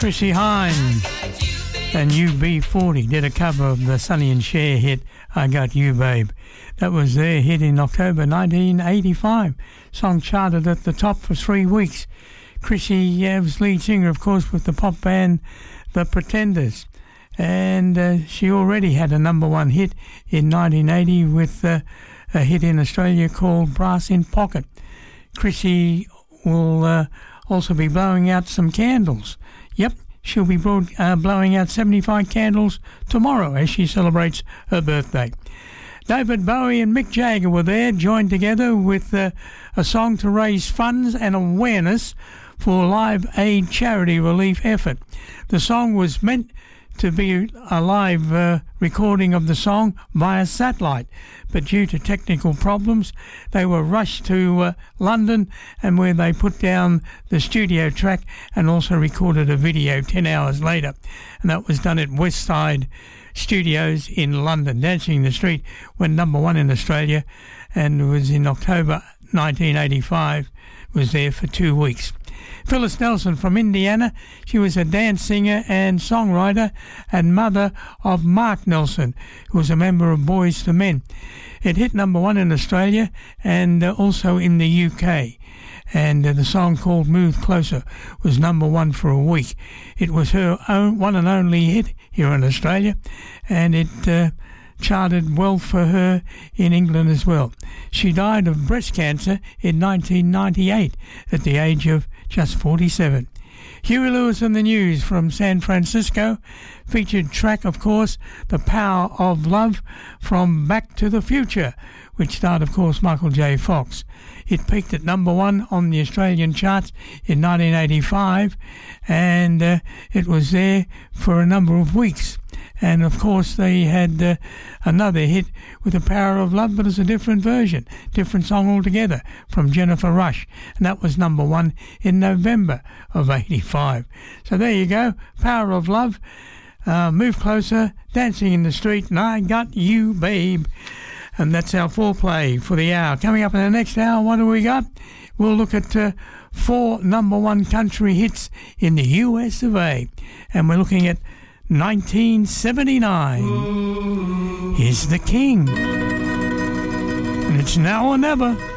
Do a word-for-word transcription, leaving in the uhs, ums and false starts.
Chrissie Hynde and U B forty did a cover of the Sonny and Cher hit I Got You Babe. That was their hit in October nineteen eighty-five. Song charted at the top for three weeks. Chrissie uh, was lead singer, of course, with the pop band The Pretenders. And uh, she already had a number one hit in nineteen eighty with uh, a hit in Australia called Brass in Pocket. Chrissie will uh, also be blowing out some candles. Yep, she'll be broad, uh, blowing out seventy-five candles tomorrow as she celebrates her birthday. David Bowie and Mick Jagger were there, joined together with uh, a song to raise funds and awareness for Live Aid charity relief effort. The song was meant to be a live uh, recording of the song via satellite, but due to technical problems, they were rushed to uh, London, and where they put down the studio track and also recorded a video ten hours later. And that was done at Westside Studios in London. Dancing in the Street went number one in Australia and was in October nineteen eighty-five, was there for two weeks. Phyllis Nelson from Indiana, she was a dance singer and songwriter and mother of Mark Nelson, who was a member of Boyz two Men. It hit number one in Australia and uh, also in the U K. And uh, the song called Move Closer was number one for a week. It was her own one and only hit here in Australia, and it uh, charted well for her in England as well. She died of breast cancer in nineteen ninety-eight at the age of just forty-seven. Huey Lewis and the News from San Francisco. Featured track, of course, The Power of Love from Back to the Future, which starred, of course, Michael J. Fox. It peaked at number one on the Australian charts in nineteen eighty-five, and uh, it was there for a number of weeks. And, of course, they had uh, another hit with The Power of Love, but it's a different version, different song altogether, from Jennifer Rush. And that was number one in November of eighty-five. So there you go, Power of Love, uh, Move Closer, Dancing in the Street, and I Got You, Babe. And that's our foreplay for the hour. Coming up in the next hour, what do we got? We'll look at uh, four number one country hits in the U S of A. And we're looking at nineteen seventy-nine. Here's The King. And it's now or never.